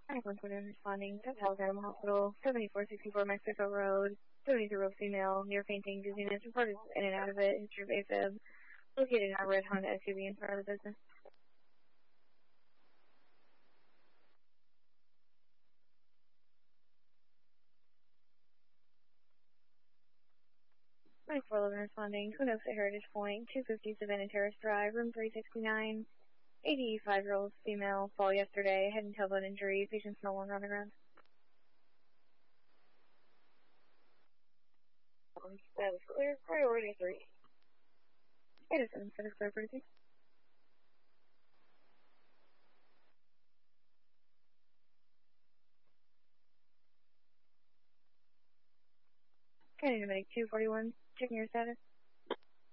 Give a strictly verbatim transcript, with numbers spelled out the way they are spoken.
Franklin Twitter responding to Falls Animal Hospital, seventy-four sixty-four Mexico Road, seventy-year-old female, near fainting, dizziness, reported in and out of it, history of AFib, located in our red Honda S U V in front of the business. ninety-four eleven responding, Twin Oaks at Heritage Point, two fifty Savannah Terrace Drive, room three sixty-nine, eighty-five-year-old female, fall yesterday, head and tailbone injury, patient's no longer on the ground. That is clear, priority three. Edison, that is clear, priority. County to make two forty-one, checking your status.